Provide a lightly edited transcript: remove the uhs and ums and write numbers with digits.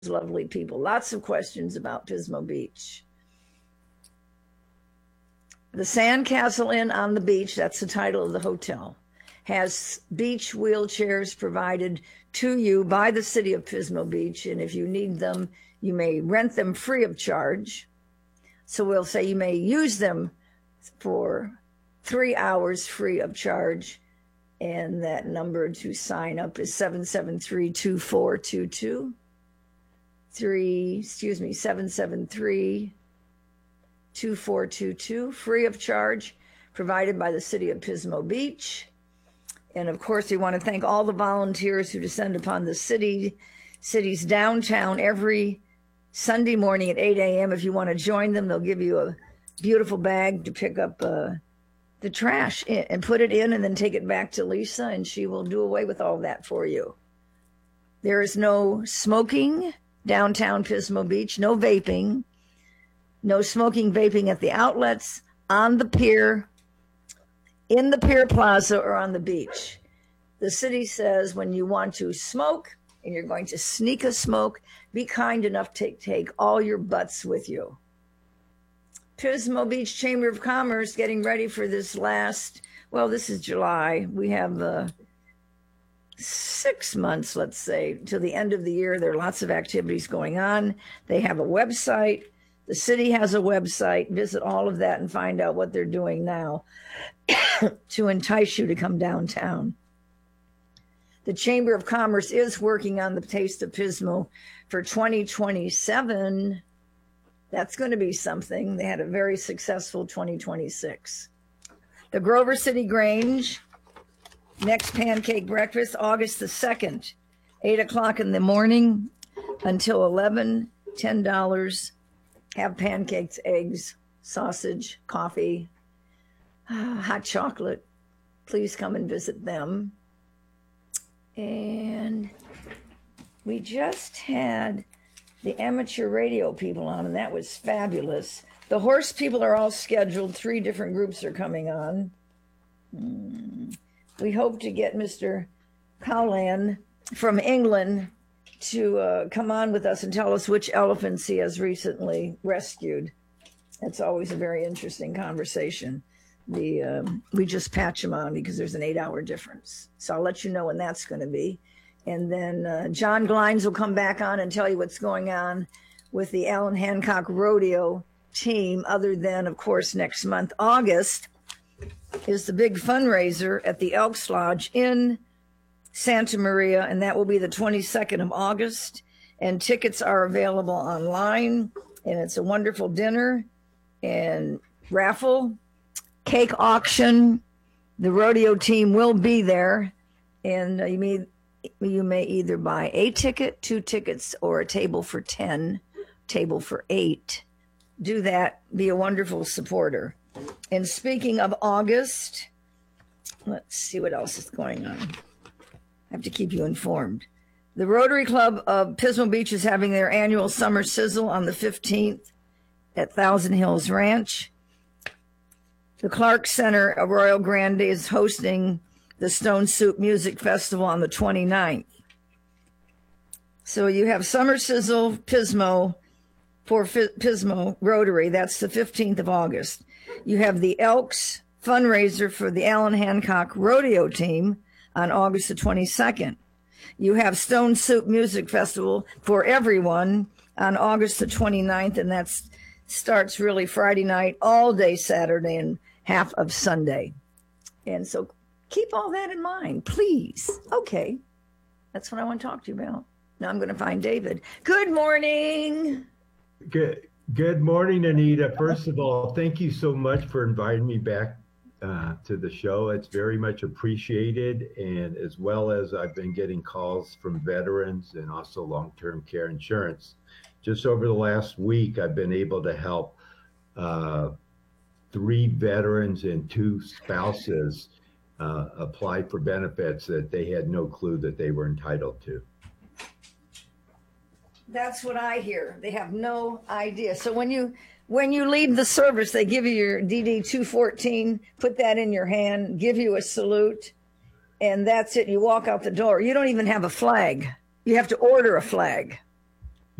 lovely people. Lots of questions about Pismo Beach. The Sandcastle Inn on the beach, that's the title of the hotel, has beach wheelchairs provided to you by the city of Pismo Beach. And if you need them, you may rent them free of charge. So we'll say you may use them for 3 hours free of charge. And that number to sign up is 773-2422. 773-2422, free of charge, provided by the city of Pismo Beach. And of course, we want to thank all the volunteers who descend upon the city's downtown every Sunday morning at 8 a.m. If you want to join them, they'll give you a beautiful bag to pick up the trash and put it in, and then take it back to Lisa, and she will do away with all that for you. There is no smoking downtown Pismo Beach, no vaping, no smoking, vaping at the outlets, on the pier, in the pier plaza, or on the beach. The city says when you want to smoke and you're going to sneak a smoke, be kind enough to take all your butts with you. Pismo Beach Chamber of Commerce getting ready for this this is July. We have 6 months, let's say, till the end of the year. There are lots of activities going on. They have a website. The city has a website. Visit all of that and find out what they're doing now to entice you to come downtown. The Chamber of Commerce is working on the Taste of Pismo for 2027. That's going to be something. They had a very successful 2026. The Grover City Grange, next pancake breakfast, August the 2nd, 8 o'clock in the morning until 11, $10. Have pancakes, eggs, sausage, coffee, hot chocolate. Please come and visit them. And we just had the amateur radio people on, and that was fabulous. The horse people are all scheduled. 3 different groups are coming on. We hope to get Mr. Cowlan from England to come on with us and tell us which elephants he has recently rescued. That's always a very interesting conversation. We just patch him on because there's an 8-hour difference. So I'll let you know when that's going to be. And then John Glines will come back on and tell you what's going on with the Allen Hancock Rodeo team, other than, of course, next month, August, is the big fundraiser at the Elks Lodge in Santa Maria, and that will be the 22nd of August. And tickets are available online, and it's a wonderful dinner and raffle, cake auction. The rodeo team will be there, and you may either buy a ticket, 2 tickets, or a table for 10, table for 8. Do that. Be a wonderful supporter. And speaking of August, let's see what else is going on. I have to keep you informed. The Rotary Club of Pismo Beach is having their annual Summer Sizzle on the 15th at Thousand Hills Ranch. The Clark Center of Royal Grande is hosting the Stone Soup Music Festival on the 29th. So you have Summer Sizzle Pismo for Pismo Rotary. That's the 15th of August. You have the Elks fundraiser for the Allen Hancock Rodeo team on August the 22nd. You have Stone Soup Music Festival for everyone on August the 29th, and that starts really Friday night, all day Saturday, and half of Sunday. And so keep all that in mind, please. Okay, that's what I want to talk to you about. Now I'm going to find David. Good morning. Good morning, Anita. First of all, thank you so much for inviting me back to the show. It's very much appreciated, and as well as I've been getting calls from veterans and also long-term care insurance. Just over the last week, I've been able to help 3 veterans and 2 spouses apply for benefits that they had no clue that they were entitled to. That's what I hear. They have no idea. So when you leave the service, they give you your DD 214, put that in your hand, give you a salute, and that's it. You walk out the door. You don't even have a flag. You have to order a flag.